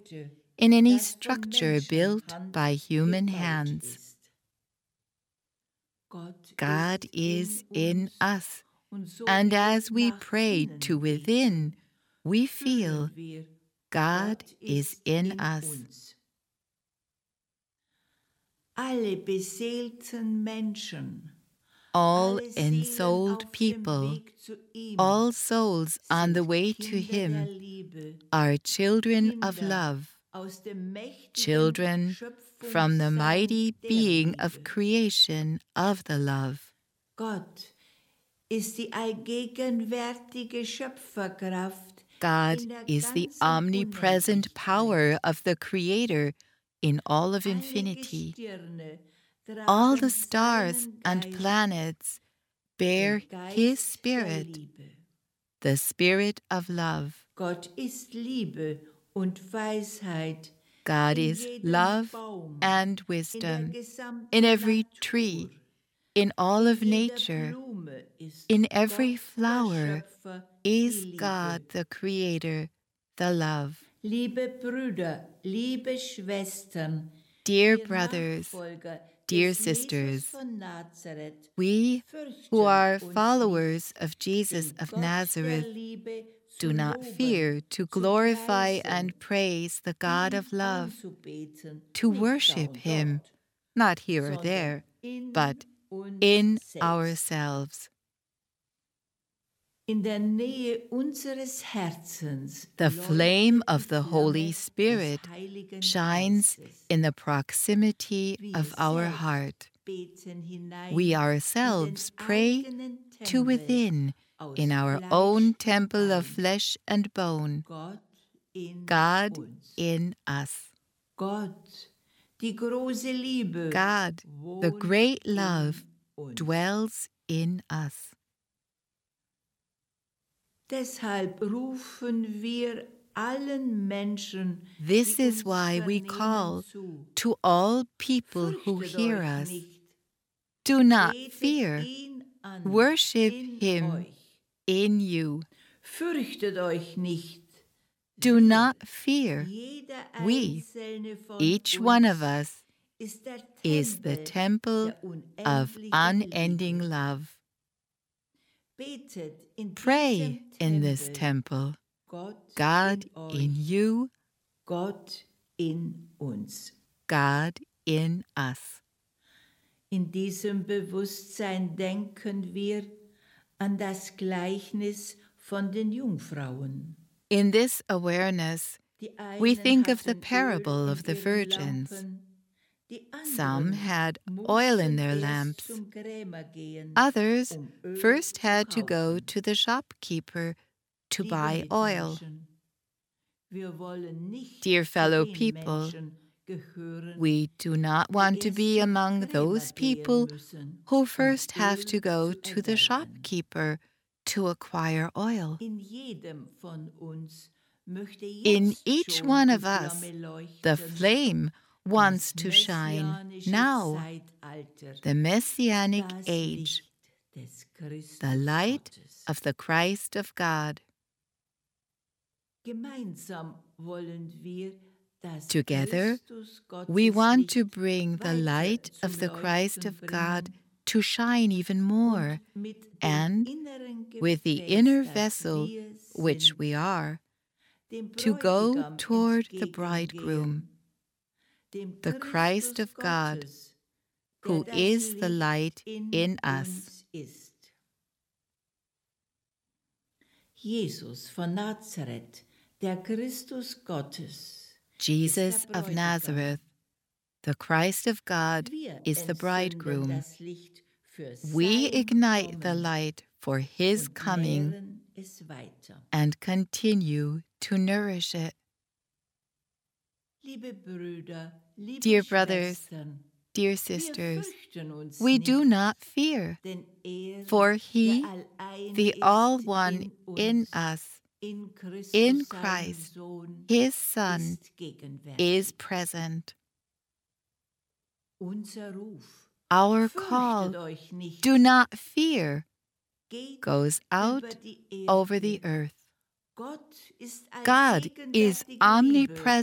in any structure built by human hands. God is in us, and as we pray to within, we feel God is in us. Alle beseelten Menschen, all ensouled people, all souls on the way to Him, are children of love, children from the mighty being of creation of the love. Gott ist die allgegenwärtige Schöpferkraft. God is the omnipresent power of the Creator in all of infinity. All the stars and planets bear His Spirit, the Spirit of love. Gott ist Liebe und Weisheit. God is love and wisdom in every tree, in all of nature, in every flower is God the Creator, the love. Liebe Brüder, liebe Schwestern, dear brothers, dear sisters, we who are followers of Jesus of Nazareth do not fear to glorify and praise the God of love, to worship Him, not here or there, but in ourselves. In der Nähe unseres Herzens, the flame of the Holy Spirit shines in the proximity of our heart. We ourselves pray to within in our own temple of flesh and bone, God in us. God, the great love, dwells in us. Deshalb rufen wir allen Menschen, this is why we call to all people who hear us. Do not fear. Worship Him in you. Fürchtet euch nicht. Do not fear. We, each one of us, is the temple of unending love. Pray in this temple, God in you, Gott in uns. God in us. In diesem Bewusstsein denken wir an das Gleichnis von den Jungfrauen. In this awareness, we think of the parable of the virgins. Some had oil in their lamps. Others first had to go to the shopkeeper to buy oil. Dear fellow people, we do not want to be among those people who first have to go to the shopkeeper to acquire oil. In each one of us, the flame wants to shine now, the Messianic age, the light of the Christ of God. Together, we want to bring the light of the Christ of God to shine even more, and with the inner vessel, which we are, to go toward the bridegroom, the Christ of God, who is the light in us. Jesus von Nazareth, der Christus Gottes. Jesus of Nazareth, the Christ of God, is the bridegroom. We ignite the light for His coming and continue to nourish it. Dear brothers, dear sisters, we do not fear, for He, the All One in us, in Christ, His Son, is present. Our call, do not fear, goes out over the earth. God is omnipresent